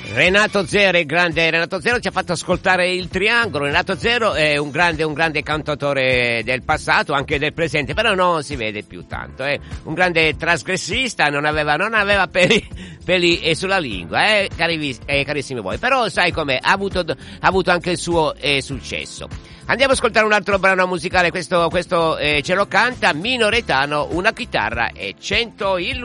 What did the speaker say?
Renato Zero, il grande Renato Zero, ci ha fatto ascoltare il Triangolo. Renato Zero è un grande cantautore del passato, anche del presente, però non si vede più tanto. È un grande trasgressista, non aveva peli sulla lingua, carissimi voi. Però sai com'è, ha avuto anche il suo successo. Andiamo ad ascoltare un altro brano musicale, questo ce lo canta Minoretano, una chitarra e 100 illusioni.